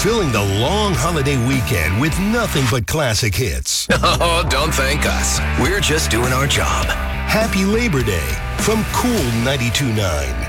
filling the long holiday weekend with nothing but classic hits. Oh, don't thank us. We're just doing our job. Happy Labor Day from Cool 92.9.